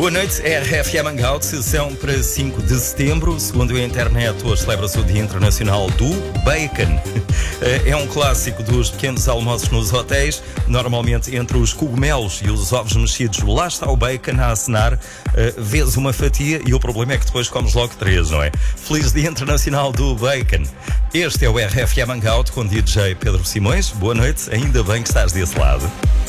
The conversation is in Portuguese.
Boa noite, RFM Hangout, sessão para 5 de setembro. Segundo a internet, hoje celebra-se o Dia Internacional do Bacon. É um clássico dos pequenos almoços nos hotéis. Normalmente, entre os cogumelos e os ovos mexidos, lá está o bacon a acenar. Vês uma fatia e o problema é que depois comes logo 3, não é? Feliz Dia Internacional do Bacon. Este é o RFM Hangout com DJ Pedro Simões. Boa noite, ainda bem que estás desse lado.